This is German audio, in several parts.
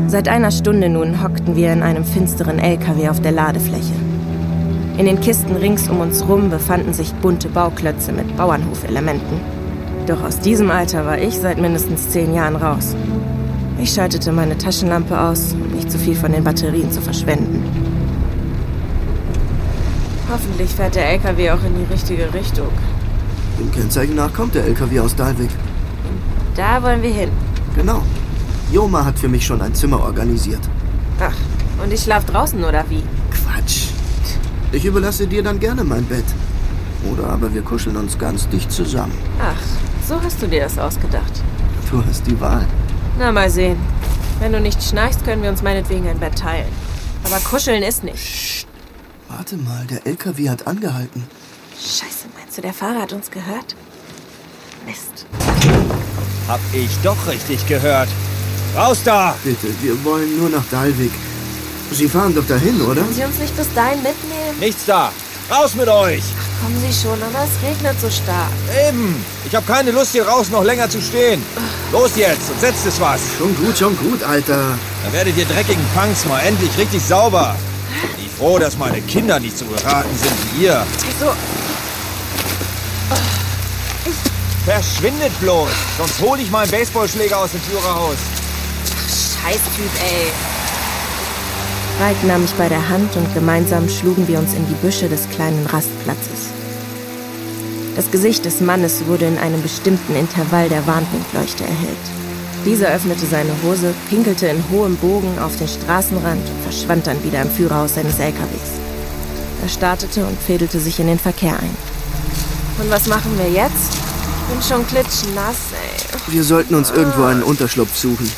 Seit einer Stunde nun hockten wir in einem finsteren LKW auf der Ladefläche. In den Kisten rings um uns rum befanden sich bunte Bauklötze mit Bauernhofelementen. Doch aus diesem Alter war ich seit mindestens 10 Jahren raus. Ich schaltete meine Taschenlampe aus, um nicht zu viel von den Batterien zu verschwenden. Hoffentlich fährt der LKW auch in die richtige Richtung. Dem Kennzeichen nach kommt der LKW aus Dalvik. Da wollen wir hin. Genau. Joma hat für mich schon ein Zimmer organisiert. Ach, und ich schlaf draußen, oder wie? Quatsch. Ich überlasse dir dann gerne mein Bett. Oder aber wir kuscheln uns ganz dicht zusammen. Ach, so hast du dir das ausgedacht. Du hast die Wahl. Na, mal sehen. Wenn du nicht schnarchst, können wir uns meinetwegen ein Bett teilen. Aber kuscheln ist nicht. Psst. Warte mal, der LKW hat angehalten. Scheiße, meinst du, der Fahrer hat uns gehört? Mist. Hab ich doch richtig gehört. Raus da! Bitte, wir wollen nur nach Dalvik. Sie fahren doch dahin, oder? Können Sie uns nicht bis dahin mitnehmen? Nichts da! Raus mit euch! Ach, kommen Sie schon, aber es regnet so stark. Eben! Ich habe keine Lust, hier draußen noch länger zu stehen. Los jetzt und setzt es was. Schon gut, Alter. Dann werdet ihr dreckigen Punks mal endlich richtig sauber. Bin ich froh, dass meine Kinder nicht so geraten sind wie ihr. Also, Verschwindet bloß, sonst hole ich meinen Baseballschläger aus dem Führerhaus. Scheißtyp, ey. Raik nahm mich bei der Hand und gemeinsam schlugen wir uns in die Büsche des kleinen Rastplatzes. Das Gesicht des Mannes wurde in einem bestimmten Intervall der Warnpunktleuchte erhellt. Dieser öffnete seine Hose, pinkelte in hohem Bogen auf den Straßenrand und verschwand dann wieder im Führerhaus seines LKWs. Er startete und fädelte sich in den Verkehr ein. Und was machen wir jetzt? Ich bin schon klitschnass, ey. Wir sollten uns irgendwo einen Unterschlupf suchen.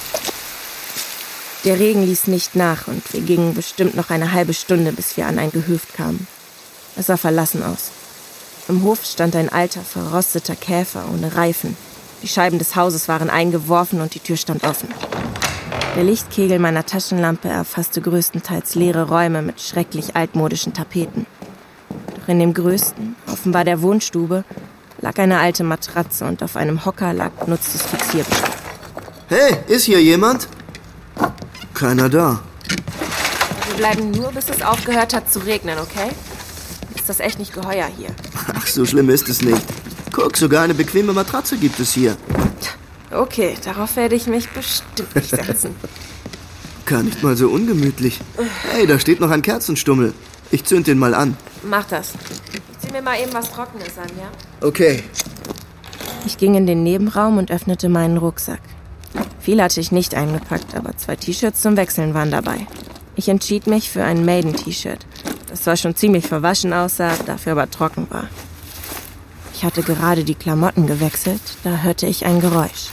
Der Regen ließ nicht nach und wir gingen bestimmt noch eine halbe Stunde, bis wir an ein Gehöft kamen. Es sah verlassen aus. Im Hof stand ein alter, verrosteter Käfer ohne Reifen. Die Scheiben des Hauses waren eingeworfen und die Tür stand offen. Der Lichtkegel meiner Taschenlampe erfasste größtenteils leere Räume mit schrecklich altmodischen Tapeten. Doch in dem größten, offenbar der Wohnstube, lag eine alte Matratze und auf einem Hocker lag benutztes Fixierbesteck. Hey, ist hier jemand? Keiner da. Wir bleiben nur, bis es aufgehört hat zu regnen, okay? Ist das echt nicht geheuer hier? Ach, so schlimm ist es nicht. Guck, sogar eine bequeme Matratze gibt es hier. Okay, darauf werde ich mich bestimmt nicht setzen. Gar nicht mal so ungemütlich. Hey, da steht noch ein Kerzenstummel. Ich zünd den mal an. Mach das. Ich zieh mir mal eben was Trockenes an, ja? Okay. Ich ging in den Nebenraum und öffnete meinen Rucksack. Viel hatte ich nicht eingepackt, aber 2 T-Shirts zum Wechseln waren dabei. Ich entschied mich für ein Maiden-T-Shirt, das zwar schon ziemlich verwaschen aussah, dafür aber trocken war. Ich hatte gerade die Klamotten gewechselt, da hörte ich ein Geräusch.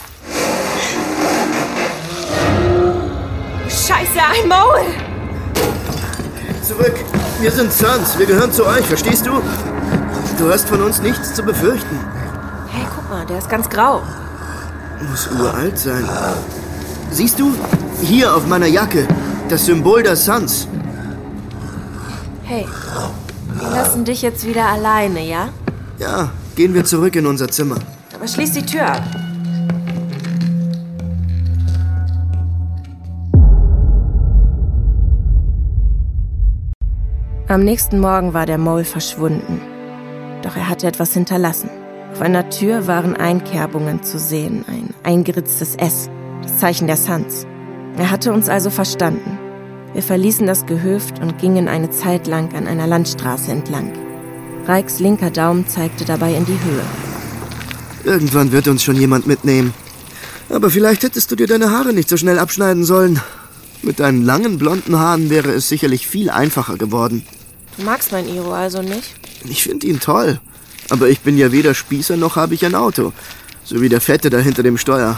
Scheiße, ein Maul! Zurück. Wir sind Sons. Wir gehören zu euch, verstehst du? Du hast von uns nichts zu befürchten. Hey, guck mal, der ist ganz grau. Muss uralt sein. Siehst du? Hier auf meiner Jacke. Das Symbol der Sons. Hey, wir lassen dich jetzt wieder alleine, ja? Ja, gehen wir zurück in unser Zimmer. Aber schließ die Tür ab. Am nächsten Morgen war der Mole verschwunden. Doch er hatte etwas hinterlassen. Auf einer Tür waren Einkerbungen zu sehen, ein eingeritztes S, das Zeichen der Sons. Er hatte uns also verstanden. Wir verließen das Gehöft und gingen eine Zeit lang an einer Landstraße entlang. Raiks linker Daumen zeigte dabei in die Höhe. Irgendwann wird uns schon jemand mitnehmen. Aber vielleicht hättest du dir deine Haare nicht so schnell abschneiden sollen. Mit deinen langen blonden Haaren wäre es sicherlich viel einfacher geworden. Du magst mein Iro also nicht? Ich finde ihn toll. Aber ich bin ja weder Spießer noch habe ich ein Auto. So wie der Fette da hinter dem Steuer.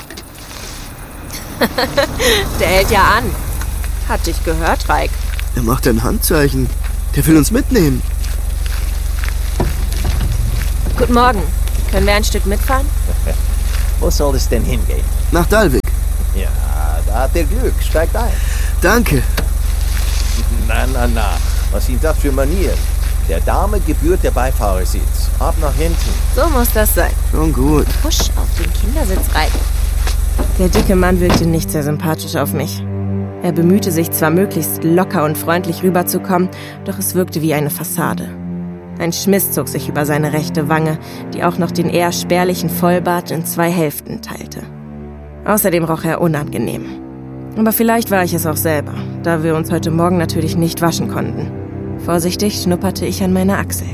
Der hält ja an. Hat dich gehört, Raik? Er macht ein Handzeichen. Der will uns mitnehmen. Guten Morgen. Können wir ein Stück mitfahren? Wo soll es denn hingehen? Nach Dalvik. Ja, da hat er Glück. Steigt ein. Danke. Na. Was sind das für Manieren? Der Dame gebührt der Beifahrersitz. Ab nach hinten. So muss das sein. Schon gut. Push auf den Kindersitz rein. Der dicke Mann wirkte nicht sehr sympathisch auf mich. Er bemühte sich zwar möglichst locker und freundlich rüberzukommen, doch es wirkte wie eine Fassade. Ein Schmiss zog sich über seine rechte Wange, die auch noch den eher spärlichen Vollbart in 2 Hälften teilte. Außerdem roch er unangenehm. Aber vielleicht war ich es auch selber, da wir uns heute Morgen natürlich nicht waschen konnten. Vorsichtig schnupperte ich an meine Achsel.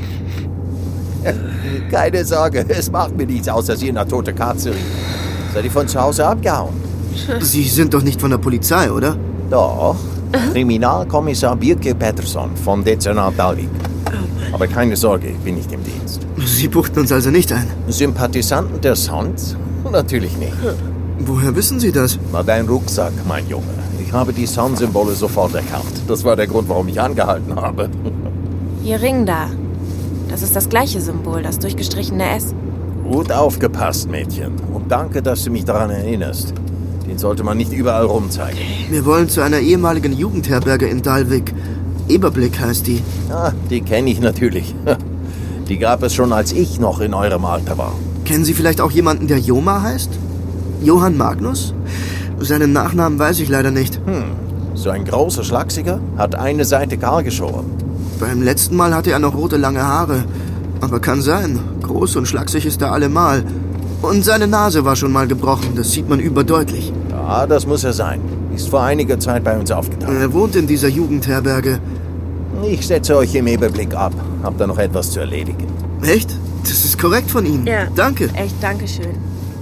Keine Sorge, es macht mir nichts aus, dass ihr eine tote Katze riecht. Seid ihr von zu Hause abgehauen? Sie sind doch nicht von der Polizei, oder? Doch. Kriminalkommissar Birke Pettersson vom Dezernat Dalvik. Aber keine Sorge, ich bin nicht im Dienst. Sie buchten uns also nicht ein? Sympathisanten der Sons? Natürlich nicht. Woher wissen Sie das? Na, dein Rucksack, mein Junge. Ich habe die Sun-Symbole sofort erkannt. Das war der Grund, warum ich angehalten habe. Ihr Ring da. Das ist das gleiche Symbol, das durchgestrichene S. Gut aufgepasst, Mädchen. Und danke, dass du mich daran erinnerst. Den sollte man nicht überall rumzeigen. Wir wollen zu einer ehemaligen Jugendherberge in Dalvik. Eberblick heißt die. Ah, die kenne ich natürlich. Die gab es schon, als ich noch in eurem Alter war. Kennen Sie vielleicht auch jemanden, der Joma heißt? Johann Magnus? Seinen Nachnamen weiß ich leider nicht. So ein großer Schlachsiger hat eine Seite kahl geschoren. Beim letzten Mal hatte er noch rote lange Haare. Aber kann sein. Groß und schlaksig ist er allemal. Und seine Nase war schon mal gebrochen. Das sieht man überdeutlich. Ja, das muss er sein. Ist vor einiger Zeit bei uns aufgetaucht. Er wohnt in dieser Jugendherberge. Ich setze euch im Eberblick ab. Habt da noch etwas zu erledigen? Echt? Das ist korrekt von Ihnen. Ja. Danke. Echt, Dankeschön.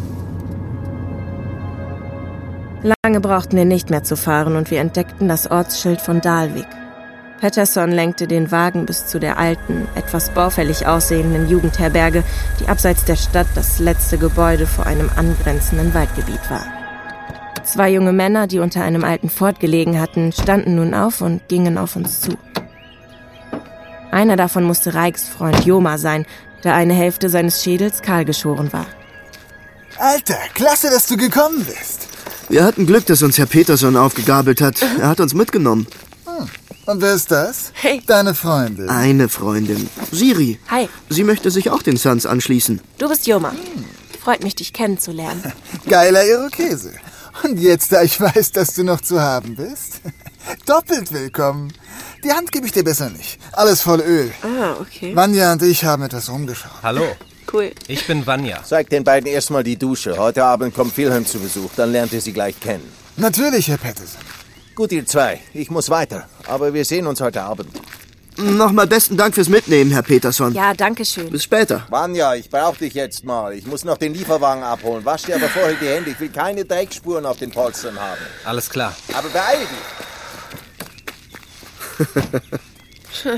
Lange brauchten wir nicht mehr zu fahren und wir entdeckten das Ortsschild von Dalvik. Pettersson lenkte den Wagen bis zu der alten, etwas baufällig aussehenden Jugendherberge, die abseits der Stadt das letzte Gebäude vor einem angrenzenden Waldgebiet war. 2 junge Männer, die unter einem alten Fort gelegen hatten, standen nun auf und gingen auf uns zu. Einer davon musste Reiks Freund Joma sein, da eine Hälfte seines Schädels kahl geschoren war. Alter, klasse, dass du gekommen bist. Wir hatten Glück, dass uns Herr Peterson aufgegabelt hat. Er hat uns mitgenommen. Und wer ist das? Hey. Deine Freundin. Eine Freundin. Siri. Hi, Sie möchte sich auch den Suns anschließen. du bist Joma. Freut mich, dich kennenzulernen. Geiler Irokese. Und jetzt, da ich weiß, dass du noch zu haben bist, doppelt willkommen. Die Hand gebe ich dir besser nicht. Alles voll Öl. Ah, okay. Vanya und ich haben etwas rumgeschaut. Hallo, Cool. ich bin Vanya. Zeig den beiden erstmal die Dusche. Heute Abend kommt Wilhelm zu Besuch. Dann lernt ihr sie gleich kennen. Natürlich, Herr Pettersson. Gut, ihr 2. Ich muss weiter. Aber wir sehen uns heute Abend. Nochmal besten Dank fürs Mitnehmen, Herr Peterson. Ja, danke schön. Bis später. Vanya, ich brauche dich jetzt mal. Ich muss noch den Lieferwagen abholen. Wasch dir aber vorher die Hände. Ich will keine Dreckspuren auf den Polstern haben. Alles klar. Aber beeil dich.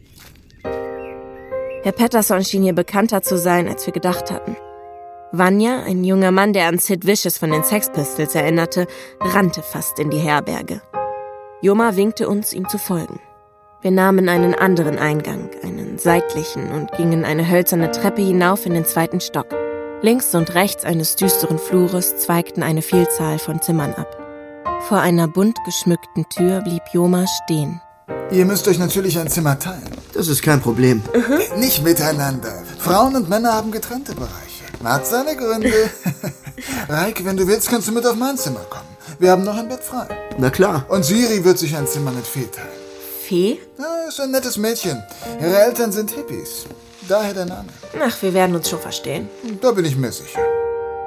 Herr Pettersson schien hier bekannter zu sein, als wir gedacht hatten. Vanya, ein junger Mann, der an Sid Vicious von den Sex Pistols erinnerte, rannte fast in die Herberge. Joma winkte uns, ihm zu folgen. Wir nahmen einen anderen Eingang, einen seitlichen, und gingen eine hölzerne Treppe hinauf in den 2. Stock. Links und rechts eines düsteren Flures zweigten eine Vielzahl von Zimmern ab. Vor einer bunt geschmückten Tür blieb Joma stehen. Ihr müsst euch natürlich ein Zimmer teilen. Das ist kein Problem. Nicht miteinander. Frauen und Männer haben getrennte Bereiche. Hat seine Gründe. Reik, wenn du willst, kannst du mit auf mein Zimmer kommen. Wir haben noch ein Bett frei. Na klar. Und Siri wird sich ein Zimmer mit Fee teilen. Fee? Ja, ist ein nettes Mädchen. Ihre Eltern sind Hippies. Daher der Name. Ach, wir werden uns schon verstehen. Da bin ich mir sicher.